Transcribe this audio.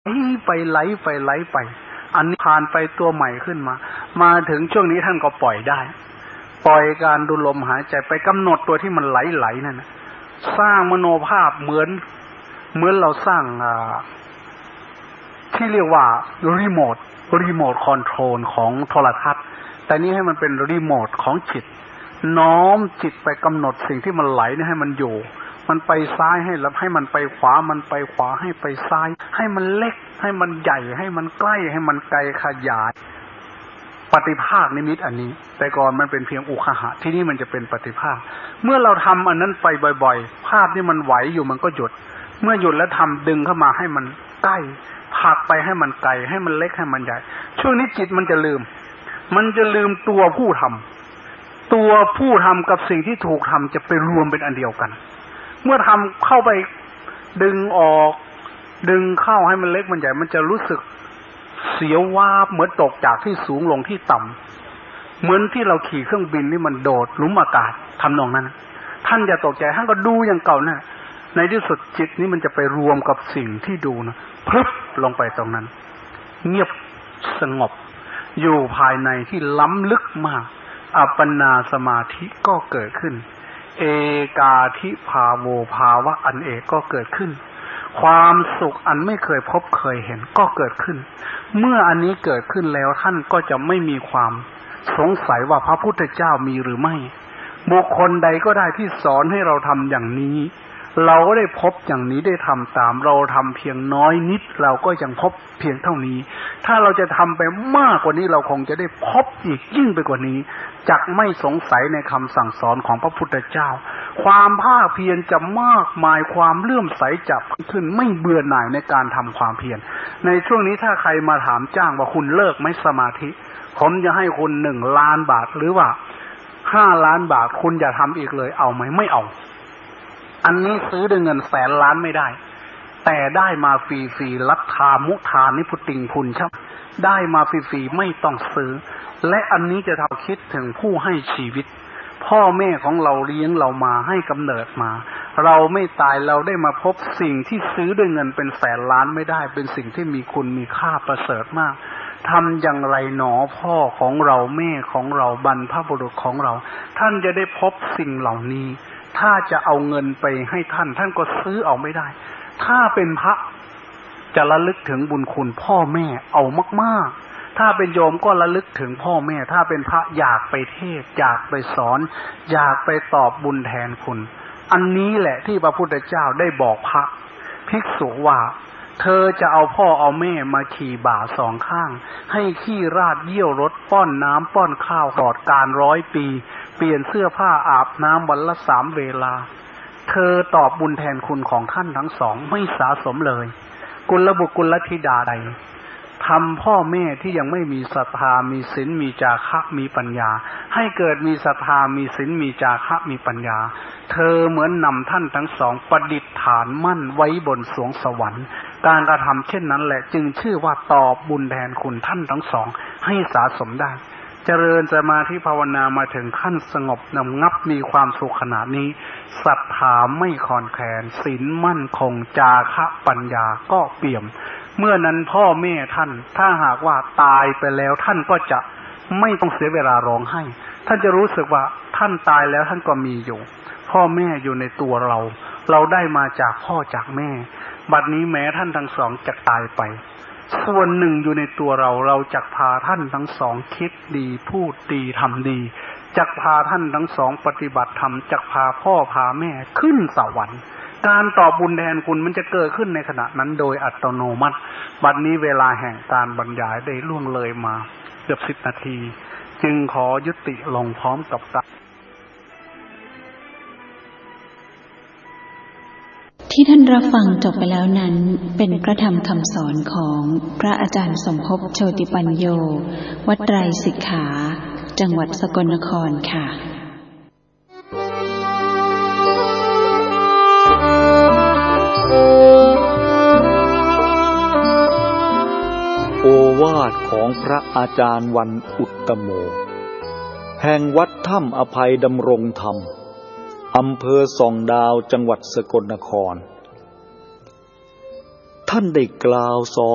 ไปอันนี้ผ่านไปตัวใหม่ขึ้นมาถึงช่วงนี้ท่านก็ปล่อยได้ปล่อยการดูลมหายใจไปกำหนดตัวที่มันไหลนั่นนะสร้างมโนภาพเหมือนเราสร้างที่เรียกว่ารีโมทคอนโทรลของโทรทัศน์แต่นี้ให้มันเป็นรีโมทของจิตน้อมจิตไปกำหนดสิ่งที่มันไหลนี่ให้มันอยู่มันไปซ้ายให้มันไปขวามันไปขวาให้ไปซ้ายให้มันเล็กให้มันใหญ่ให้มันใกล้ให้มันไกลขยายปฏิภาคนิมิตอันนี้แต่ก่อนมันเป็นเพียงอุคหะที่นี่มันจะเป็นปฏิภาคเมื่อเราทำอันนั้นไปบ่อยๆภาพที่มันไหวอยู่มันก็หยุดเมื่อหยุดแล้วทำดึงเข้ามาให้มันใกล้ผลักไปให้มันไกลให้มันเล็กให้มันใหญ่ช่วงนี้จิตมันจะลืมตัวผู้ทำกับสิ่งที่ถูกทำจะไปรวมเป็นอันเดียวกันเมื่อทำเข้าไปดึงออกดึงเข้าให้มันเล็กมันใหญ่มันจะรู้สึกเสียววาบเหมือนตกจากที่สูงลงที่ต่ำเหมือนที่เราขี่เครื่องบินนี่มันโดดหลุมอากาศทำนองนั้นท่านอย่าตกใจท่านก็ดูอย่างเก่านะในที่สุดจิตนี้มันจะไปรวมกับสิ่งที่ดูนะพรึบลงไปตรงนั้นเงียบสงบอยู่ภายในที่ล้ำลึกมากอัปปนาสมาธิก็เกิดขึ้นเอกาทิภาโวภาวะอันเอกก็เกิดขึ้นความสุขอันไม่เคยพบเคยเห็นก็เกิดขึ้นเมื่ออันนี้เกิดขึ้นแล้วท่านก็จะไม่มีความสงสัยว่าพระพุทธเจ้ามีหรือไม่บุคคลใดก็ได้ที่สอนให้เราทำอย่างนี้เราก็ได้พบอย่างนี้ได้ทำตามเราทำเพียงน้อยนิดเราก็ยังพบเพียงเท่านี้ถ้าเราจะทำไปมากกว่านี้เราคงจะได้พบอีกยิ่งไปกว่านี้จักไม่สงสัยในคำสั่งสอนของพระพุทธเจ้าความภาคเพียรจะมากมายความเลื่อมใสจะขึ้นไม่เบื่อหน่ายในการทำความเพียรในช่วงนี้ถ้าใครมาถามจ้างว่าคุณเลิกไหมสมาธิผมจะให้คุณ1 ล้านบาทหรือว่า5 ล้านบาทคุณอย่าทำอีกเลยเอาไหมไม่เอาอันนี้ซื้อด้วยเงินแสนล้านไม่ได้แต่ได้มาฟรีๆลัทธามุทานิพุติงพุนชับได้มาฟรีๆไม่ต้องซื้อและอันนี้จะทำคิดถึงผู้ให้ชีวิตพ่อแม่ของเราเลี้ยงเรามาให้กำเนิดมาเราไม่ตายเราได้มาพบสิ่งที่ซื้อด้วยเงินเป็นแสนล้านไม่ได้เป็นสิ่งที่มีคุณมีค่าประเสริฐมากทำอย่างไรหนอพ่อของเราแม่ของเราบรรพบุรุษของเราท่านจะได้พบสิ่งเหล่านี้ถ้าจะเอาเงินไปให้ท่านก็ซื้อเอาไม่ได้ถ้าเป็นพระจะระลึกถึงบุญคุณพ่อแม่เอามากๆถ้าเป็นโยมก็ระลึกถึงพ่อแม่ถ้าเป็นพระอยากไปเทศอยากไปสอนอยากไปตอบบุญแทนคุณอันนี้แหละที่พระพุทธเจ้าได้บอกพระภิกษุว่าเธอจะเอาพ่อเอาแม่มาขี่บ่า2 ข้างให้ขี้ราดเยี่ยวรถป้อนน้ำป้อนข้าวตลอดการ100 ปีเปลี่ยนเสื้อผ้าอาบน้ำวันละ3 เวลาเธอตอบบุญแทนคุณของท่านทั้งสองไม่สะสมเลยกุลบุตรกุลธิดาใดทำพ่อแม่ที่ยังไม่มีศรัทธามีศีลมีจาคะมีปัญญาให้เกิดมีศรัทธามีศีลมีจาคะมีปัญญาเธอเหมือนนำท่านทั้งสองประดิษฐานมั่นไว้บนสวงสวรรค์การกระทำเช่นนั้นแหละจึงชื่อว่าตอบบุญแทนคุณท่านทั้งสองให้สะสมได้เจริญสมาธิภาวนามาถึงขั้นสงบงับมีความสุขขนาดนี้ศรัทธาไม่คลอนแคลนศีลมั่นคงจาคะปัญญาก็เปี่ยมเมื่อนั้นพ่อแม่ท่านถ้าหากว่าตายไปแล้วท่านก็จะไม่ต้องเสียเวลาร้องไห้ท่านจะรู้สึกว่าท่านตายแล้วท่านก็มีอยู่พ่อแม่อยู่ในตัวเราได้มาจากพ่อจากแม่บัดนี้แม้ท่านทั้งสองจะตายไปส่วนหนึ่งอยู่ในตัวเราจักพาท่านทั้งสองคิดดีพูดดีทำดีจักพาท่านทั้งสองปฏิบัติธรรมจักพาพ่อพาแม่ขึ้นสวรรค์การตอบบุญแทนคุณมันจะเกิดขึ้นในขณะนั้นโดยอัตโนมัติบัดนี้เวลาแห่งการบรรยายได้ล่วงเลยมาเกือบ10 นาทีจึงขอยุติลงพร้อมกับที่ท่านรับฟังจบไปแล้วนั้นเป็นพระธรรมคำสอนของพระอาจารย์สมภพโชติปัญโยวัดไตรสิกขาจังหวัดสกลนครค่ะโอวาทของพระอาจารย์วันอุตตโมแห่งวัดถ้ำอภัยดำรงธรรมอำเภอส่องดาวจังหวัดสกลนครท่านได้กล่าวสอน